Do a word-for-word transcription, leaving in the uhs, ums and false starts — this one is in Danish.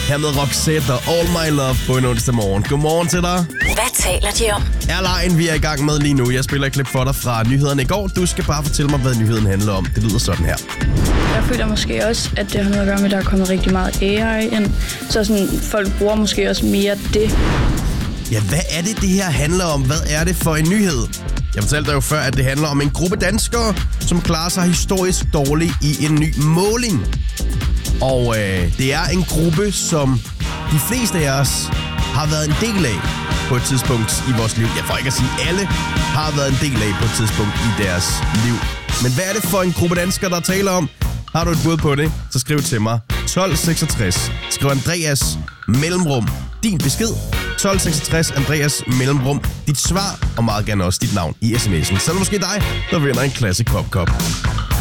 Her med Roxette og All My Love på en onsdag morgen. Godmorgen til dig. Hvad taler de om? Er lejen, vi er i gang med lige nu. Jeg spiller et klip for dig fra nyhederne i går. Du skal bare fortælle mig, hvad nyheden handler om. Det lyder sådan her. Jeg føler måske også, at det har noget at gøre med, at der er kommet rigtig meget A I ind. Så sådan, folk bruger måske også mere det. Ja, hvad er det, det her handler om? Hvad er det for en nyhed? Jeg fortalte dig jo før, at det handler om en gruppe danskere, som klarer sig historisk dårligt i en ny måling. Og øh, det er en gruppe, som de fleste af os har været en del af på et tidspunkt i vores liv. Jeg får ikke at sige, at alle har været en del af på et tidspunkt i deres liv. Men hvad er det for en gruppe danskere, der taler om? Har du et bud på det, så skriv til mig. tolv seksogtres. Skriv Andreas mellemrum. Din besked. tolv seksogtres Andreas mellemrum. Dit svar og meget gerne også dit navn i sms'en. Så er det måske dig, der vinder en Classic Pop Cup.